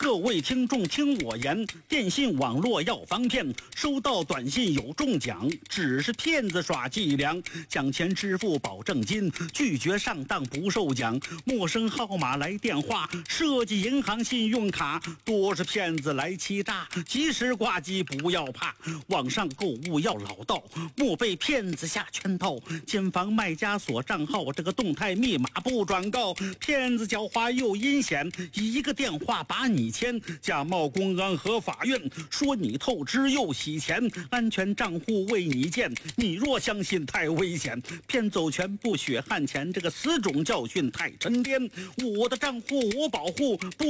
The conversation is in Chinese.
各位听众听我言，电信网络要防骗，收到短信有中奖，只是骗子耍伎俩，奖钱支付保证金，拒绝上当不受奖，陌生号码来电话，设计银行信用卡，多是骗子来欺诈，及时挂机不要怕，网上购物要老道，莫被骗子下圈套，谨防卖家锁账号，这个动态密码不转告，骗子狡猾又阴险，一个电话把你牵，假冒公安和法院，说你透支又洗钱，安全账户为你建，你若相信太危险，骗走全部血汗钱，这个死种教训太沉甸，我的账户我保护不